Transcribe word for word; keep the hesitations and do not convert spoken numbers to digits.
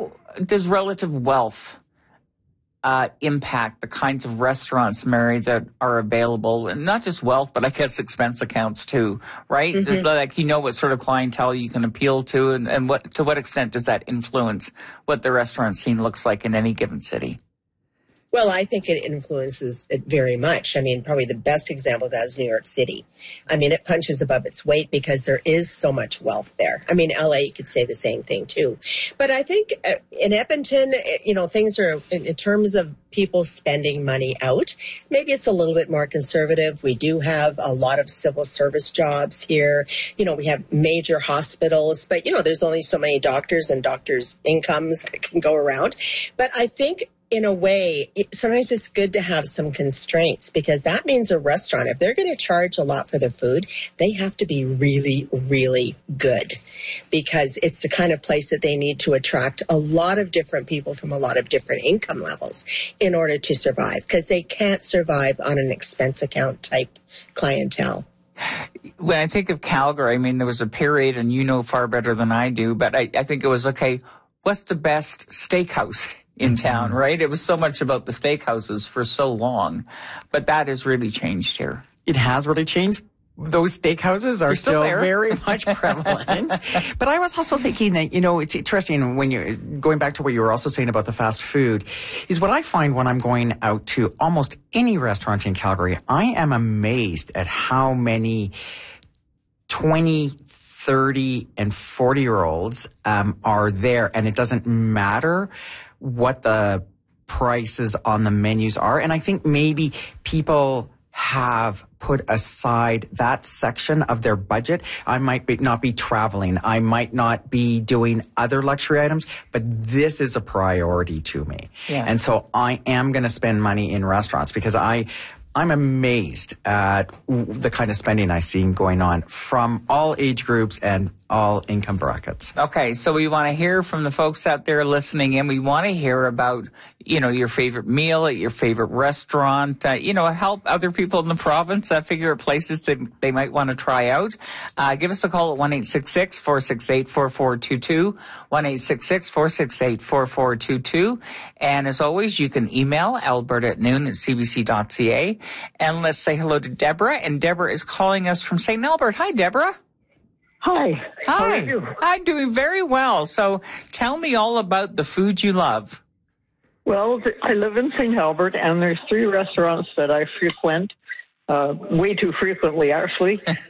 How does relative wealth uh, impact the kinds of restaurants, Mary, that are available? And not just wealth, but I guess expense accounts too, right? Mm-hmm. Just like you know what sort of clientele you can appeal to, and, and what to what extent does that influence what the restaurant scene looks like in any given city? Well, I think it influences it very much. I mean, probably the best example of that is New York City. I mean, it punches above its weight because there is so much wealth there. I mean, L A, you could say the same thing too. But I think uh, in Edmonton, you know, things are, in, in terms of people spending money out, maybe it's a little bit more conservative. We do have a lot of civil service jobs here. You know, we have major hospitals, but, you know, there's only so many doctors and doctors' incomes that can go around. But I think, in a way, it, sometimes it's good to have some constraints, because that means a restaurant, if they're going to charge a lot for the food, they have to be really, really good, because it's the kind of place that they need to attract a lot of different people from a lot of different income levels in order to survive, because they can't survive on an expense account type clientele. When I think of Calgary, I mean, there was a period, and you know far better than I do, but I, I think it was, okay, what's the best steakhouse in town, right? It was so much about the steakhouses for so long, but that has really changed here. It has really changed. Those steakhouses are They're still, still still very much prevalent. But I was also thinking that, you know, it's interesting when you're going back to what you were also saying about the fast food, is what I find when I'm going out to almost any restaurant in Calgary, I am amazed at how many twenty, thirty, and forty year olds um, are there, and it doesn't matter what the prices on the menus are. And I think maybe people have put aside that section of their budget. I might be, not be traveling. I might not be doing other luxury items, but this is a priority to me. Yeah. And so I am going to spend money in restaurants, because I, I'm amazed at the kind of spending I see going on from all age groups and all income brackets. Okay, so we want to hear from the folks out there listening in. We want to hear about, you know, your favorite meal at your favorite restaurant. Uh, you know, help other people in the province uh, figure out places that they might want to try out. Uh, give us a call at one eight six six, four six eight, four four two two, one eight six six, four six eight, four four two two. And as always, you can email alberta at noon at c b c dot c a. And let's say hello to Deborah. And Deborah is calling us from Saint Albert. Hi, Deborah. Hi. Hi. How are you? I'm doing very well. So tell me all about the food you love. Well, I live in Saint Albert, and there's three restaurants that I frequent, uh, way too frequently, actually.